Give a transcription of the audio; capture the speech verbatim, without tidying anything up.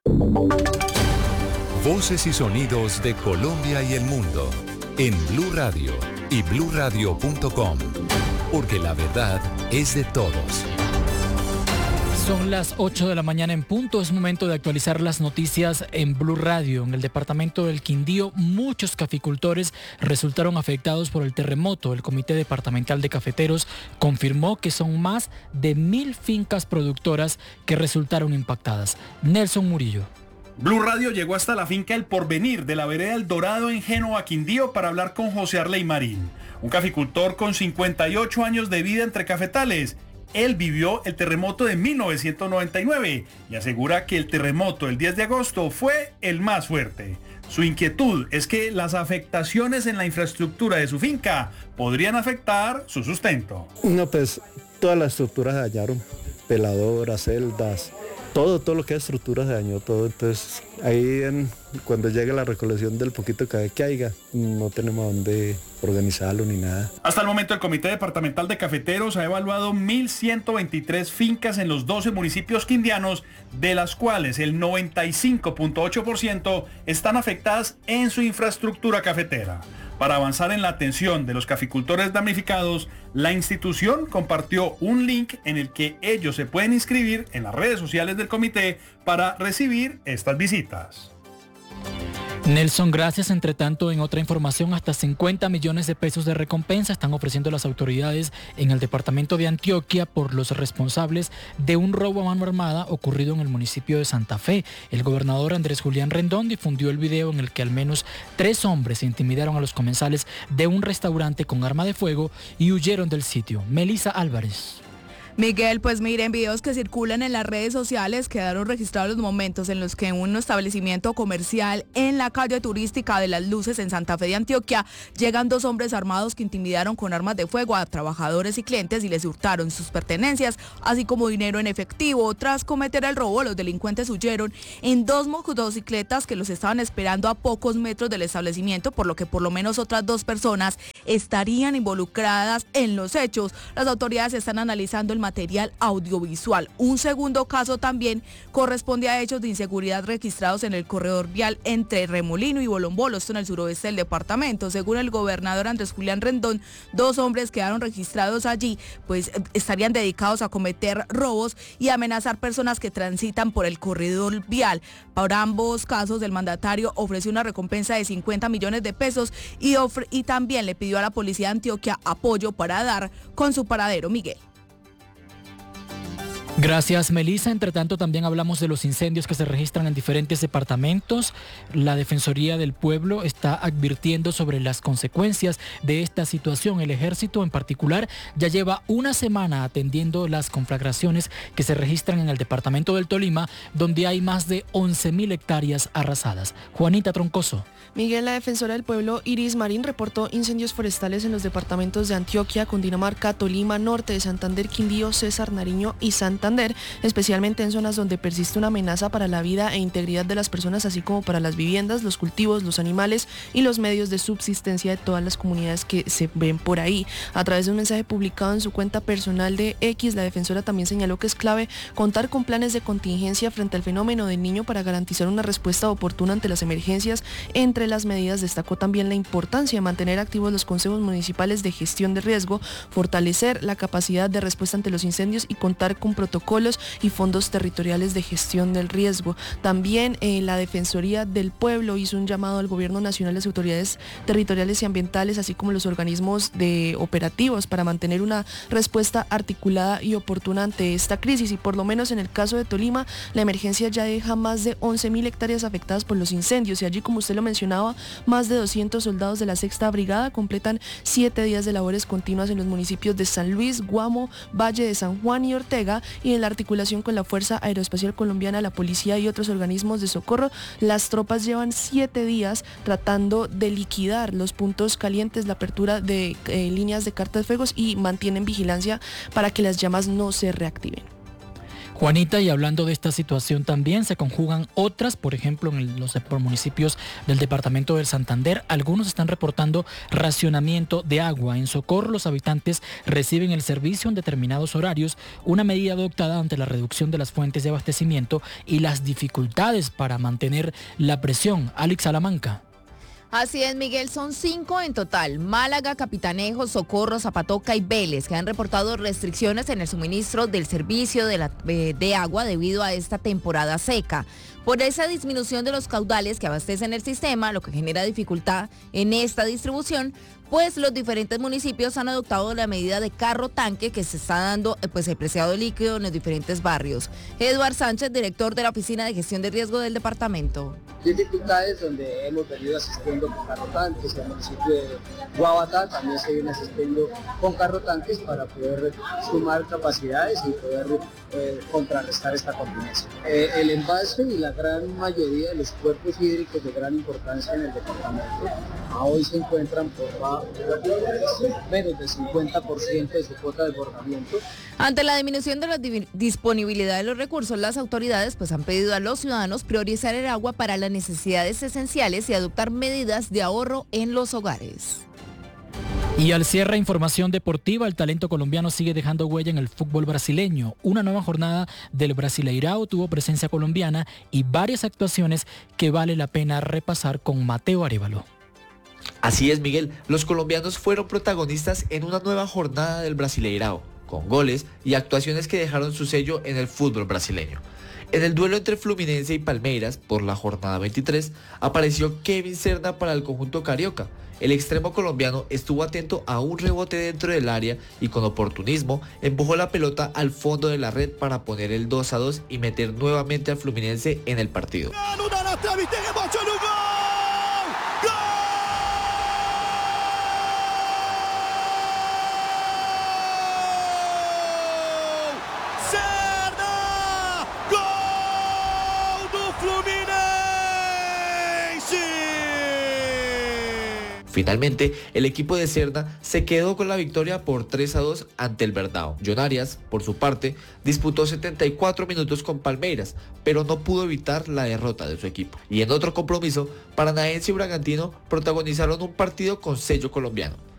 Voces y sonidos de Colombia y el mundo en Blue Radio y blue radio punto com, porque la verdad es de todos. Son las ocho de la mañana en punto, es momento de actualizar las noticias en Blue Radio. En el departamento del Quindío, muchos caficultores resultaron afectados por el terremoto. El Comité Departamental de Cafeteros confirmó que son más de mil fincas productoras que resultaron impactadas. Nelson Murillo. Blue Radio llegó hasta la finca El Porvenir de la vereda El Dorado en Génova, Quindío, para hablar con José Arley Marín, un caficultor con cincuenta y ocho años de vida entre cafetales. Él vivió el terremoto de mil novecientos noventa y nueve y asegura que el terremoto del diez de agosto fue el más fuerte. Su inquietud es que las afectaciones en la infraestructura de su finca podrían afectar su sustento. No, pues todas las estructuras se dañaron, peladoras, celdas, todo, todo lo que es estructura se dañó, todo. Entonces ahí en, cuando llegue la recolección del poquito que haya, no tenemos dónde organizarlo ni nada. Hasta el momento el Comité Departamental de Cafeteros ha evaluado mil ciento veintitrés fincas en los doce municipios quindianos, de las cuales el noventa y cinco punto ocho por ciento están afectadas en su infraestructura cafetera. Para avanzar en la atención de los caficultores damnificados, la institución compartió un link en el que ellos se pueden inscribir en las redes sociales del comité para recibir estas visitas. Nelson, gracias. Entre tanto, en otra información, hasta cincuenta millones de pesos de recompensa están ofreciendo las autoridades en el departamento de Antioquia por los responsables de un robo a mano armada ocurrido en el municipio de Santa Fe. El gobernador Andrés Julián Rendón difundió el video en el que al menos tres hombres intimidaron a los comensales de un restaurante con arma de fuego y huyeron del sitio. Melissa Álvarez. Miguel, pues miren, videos que circulan en las redes sociales quedaron registrados los momentos en los que en un establecimiento comercial en la calle turística de Las Luces en Santa Fe de Antioquia llegan dos hombres armados que intimidaron con armas de fuego a trabajadores y clientes y les hurtaron sus pertenencias, así como dinero en efectivo. Tras cometer el robo, los delincuentes huyeron en dos motocicletas que los estaban esperando a pocos metros del establecimiento, por lo que por lo menos otras dos personas estarían involucradas en los hechos. Las autoridades están analizando el material audiovisual. Un segundo caso también corresponde a hechos de inseguridad registrados en el corredor vial entre Remolino y Bolombolo, esto en el suroeste del departamento. Según el gobernador Andrés Julián Rendón, dos hombres quedaron registrados allí, pues estarían dedicados a cometer robos y amenazar personas que transitan por el corredor vial. Para ambos casos, el mandatario ofreció una recompensa de cincuenta millones de pesos y, ofre- y también le pidió a la policía de Antioquia apoyo para dar con su paradero. Miguel. Gracias, Melissa. Entre tanto, también hablamos de los incendios que se registran en diferentes departamentos. La Defensoría del Pueblo está advirtiendo sobre las consecuencias de esta situación. El Ejército, en particular, ya lleva una semana atendiendo las conflagraciones que se registran en el departamento del Tolima, donde hay más de once mil hectáreas arrasadas. Juanita Troncoso. Miguel, la defensora del pueblo Iris Marín reportó incendios forestales en los departamentos de Antioquia, Cundinamarca, Tolima, Norte de Santander, Quindío, César, Nariño y Santander, especialmente en zonas donde persiste una amenaza para la vida e integridad de las personas, así como para las viviendas, los cultivos, los animales y los medios de subsistencia de todas las comunidades que se ven por ahí. A través de un mensaje publicado en su cuenta personal de X, la defensora también señaló que es clave contar con planes de contingencia frente al fenómeno del Niño para garantizar una respuesta oportuna ante las emergencias. Entre las medidas destacó también la importancia de mantener activos los consejos municipales de gestión de riesgo, fortalecer la capacidad de respuesta ante los incendios y contar con protocolos y fondos territoriales de gestión del riesgo. También eh, la Defensoría del Pueblo hizo un llamado al Gobierno Nacional, las autoridades territoriales y ambientales, así como los organismos de operativos para mantener una respuesta articulada y oportuna ante esta crisis. Y por lo menos en el caso de Tolima, la emergencia ya deja más de once mil hectáreas afectadas por los incendios y allí, como usted lo mencionaba, más de doscientos soldados de la Sexta Brigada completan siete días de labores continuas en los municipios de San Luis, Guamo, Valle de San Juan y Ortega, y en la articulación con la Fuerza Aeroespacial Colombiana, la policía y otros organismos de socorro. Las tropas llevan siete días tratando de liquidar los puntos calientes, la apertura de eh, líneas de carta de fuegos y mantienen vigilancia para que las llamas no se reactiven. Juanita, y hablando de esta situación también se conjugan otras, por ejemplo en los municipios del departamento del Santander, algunos están reportando racionamiento de agua. En Socorro los habitantes reciben el servicio en determinados horarios, una medida adoptada ante la reducción de las fuentes de abastecimiento y las dificultades para mantener la presión. Alex Salamanca. Así es, Miguel, son cinco en total: Málaga, Capitanejo, Socorro, Zapatoca y Vélez, que han reportado restricciones en el suministro del servicio de, la, de agua debido a esta temporada seca. Por esa disminución de los caudales que abastecen el sistema, lo que genera dificultad en esta distribución, pues los diferentes municipios han adoptado la medida de carro tanque que se está dando pues el preciado líquido en los diferentes barrios. Eduard Sánchez, director de la Oficina de Gestión de Riesgo del departamento. Dificultades donde hemos venido asistiendo con carro tanques, en el municipio de Guabatá también se viene asistiendo con carro tanques para poder sumar capacidades y poder eh, contrarrestar esta contingencia. Eh, el envase y la gran mayoría de los cuerpos hídricos de gran importancia en el departamento a hoy se encuentran por menos del cincuenta por ciento de su cuota de desbordamiento. Ante la disminución de la disponibilidad de los recursos, las autoridades pues han pedido a los ciudadanos priorizar el agua para las necesidades esenciales y adoptar medidas de ahorro en los hogares. Y al cierre, información deportiva, el talento colombiano sigue dejando huella en el fútbol brasileño. Una nueva jornada del Brasileirao tuvo presencia colombiana y varias actuaciones que vale la pena repasar con Mateo Arévalo. Así es, Miguel, los colombianos fueron protagonistas en una nueva jornada del Brasileirao, con goles y actuaciones que dejaron su sello en el fútbol brasileño. En el duelo entre Fluminense y Palmeiras, por la jornada veintitrés, apareció Kevin Serna para el conjunto carioca. El extremo colombiano estuvo atento a un rebote dentro del área y con oportunismo empujó la pelota al fondo de la red para poner el dos a dos y meter nuevamente al Fluminense en el partido. Finalmente, el equipo de Serna se quedó con la victoria por tres a dos ante el Verdão. John Arias, por su parte, disputó setenta y cuatro minutos con Palmeiras, pero no pudo evitar la derrota de su equipo. Y en otro compromiso, Paranaense y Bragantino protagonizaron un partido con sello colombiano.